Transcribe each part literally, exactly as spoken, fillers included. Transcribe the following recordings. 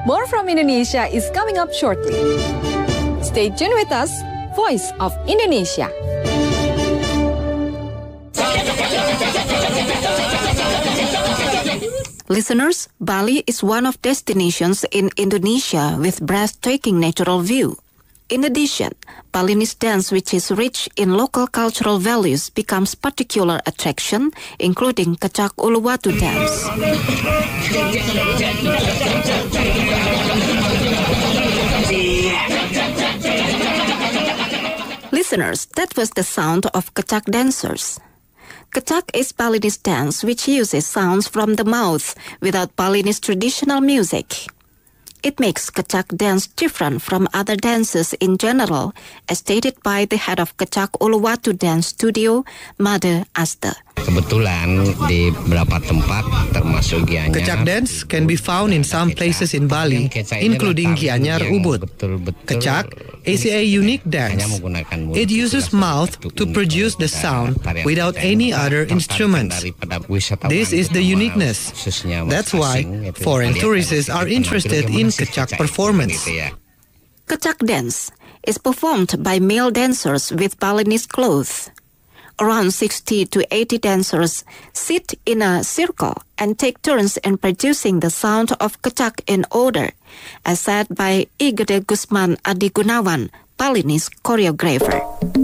More from Indonesia is coming up shortly. Stay tuned with us, Voice of Indonesia. Listeners, Bali is one of destinations in Indonesia with breathtaking natural view. In addition, Balinese dance, which is rich in local cultural values, becomes particular attraction, including Kecak Uluwatu dance. Listeners, that was the sound of Kecak dancers. Kecak is Balinese dance which uses sounds from the mouth without Balinese traditional music. It makes Kecak dance different from other dances in general, as stated by the head of Kecak Uluwatu Dance Studio, Made Asta. Kebetulan di beberapa tempat termasuk Gianyar. Kecak dance can be found in some places in Bali, including Gianyar Ubud. Kecak is a unique dance. It uses mouth to produce the sound without any other instruments. This is the uniqueness. That's why foreign tourists are interested in Kecak performance. Kecak dance is performed by male dancers with Balinese clothes. Around sixty to eighty dancers sit in a circle and take turns in producing the sound of Kecak in order, as said by I Gede Gusman Adi Gunawan, Balinese choreographer.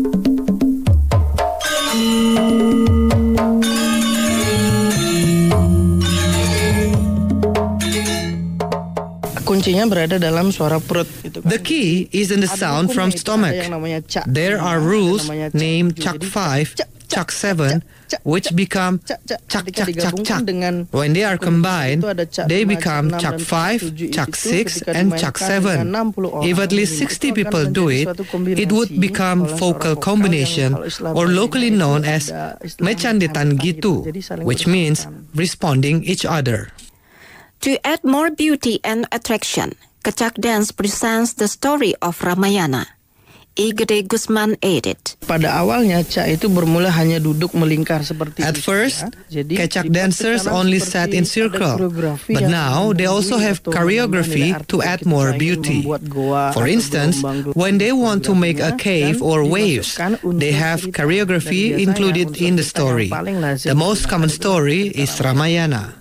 Kuncinya berada dalam suara perut. The key is in the sound from stomach. There are rules named Cak five, Cak seven, which become Cak Cak Cak Cak. When they are combined, they become Cak five, Cak six, and Cak seven. If at least sixty people do it, it would become vocal combination, or locally known as Mecandetan Gitu, which means responding each other. To add more beauty and attraction, Kecak dance presents the story of Ramayana. I Gede Gusman added. Pada awalnya Cak itu bermula hanya duduk melingkar seperti At first, Kecak dancers only sat in circle, but now they also have choreography to add more beauty. For instance, when they want to make a cave or waves, they have choreography included in the story. The most common story is Ramayana.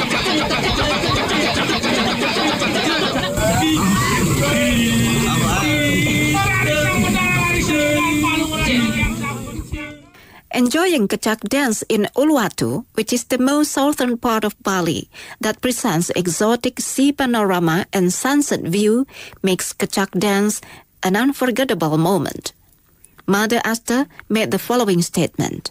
Enjoying Kecak dance in Uluwatu, which is the most southern part of Bali that presents exotic sea panorama and sunset view, makes Kecak dance an unforgettable moment. Made Asta made the following statement.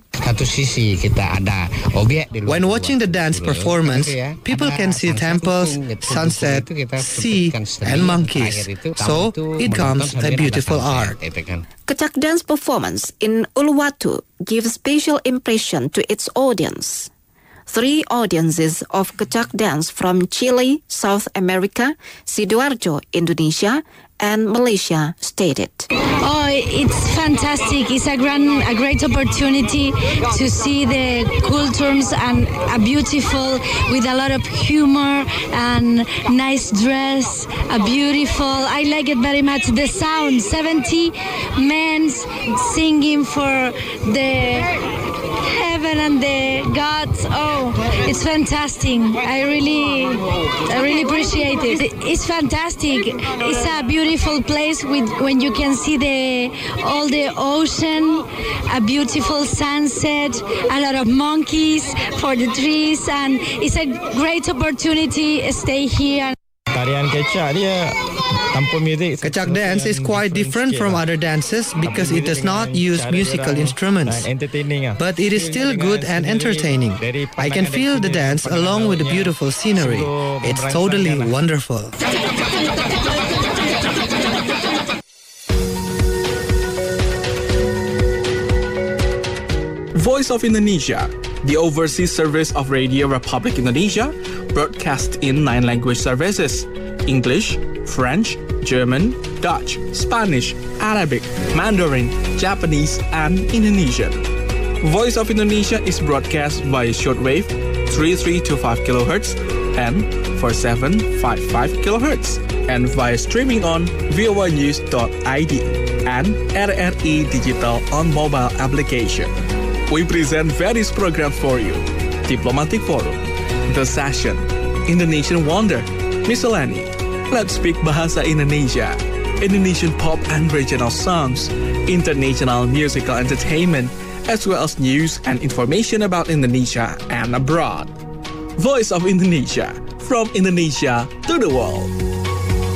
When watching the dance performance, people can see temples, sunset, sea, and monkeys. So it becomes a beautiful art. Kecak dance performance in Uluwatu gives special impression to its audience. Three audiences of Kecak dance from Chile, South America, Sidoarjo, Indonesia, and Malaysia stated. Oh, it's fantastic. It's a grand, a great opportunity to see the cultures and a beautiful, with a lot of humor and nice dress, a beautiful, I like it very much. The sound, seventy men singing for the heaven and the gods. Oh, it's fantastic. I really, I really appreciate it. It's fantastic. It's a beautiful place with when you can see the all the ocean, a beautiful sunset, a lot of monkeys for the trees, and it's a great opportunity to stay here. Tarian Kecak dia tanpa muzik. Kecak dance is quite different from other dances because it does not use musical instruments. But it is still good and entertaining. I can feel the dance along with the beautiful scenery. It's totally wonderful. Voice of Indonesia, the overseas service of Radio Republic Indonesia, broadcast in nine language services: English, French, German, Dutch, Spanish, Arabic, Mandarin, Japanese, and Indonesian. Voice of Indonesia is broadcast by shortwave three three two five kilohertz and four seven fifty-five kilohertz and via streaming on v o a news dot i d and R R I Digital on mobile application. We present various programs for you. Diplomatic Forum, The Session, Indonesian Wonder, Miscellany, Let's Speak Bahasa Indonesia, Indonesian pop and regional songs, international musical entertainment, as well as news and information about Indonesia and abroad. Voice of Indonesia, from Indonesia to the world.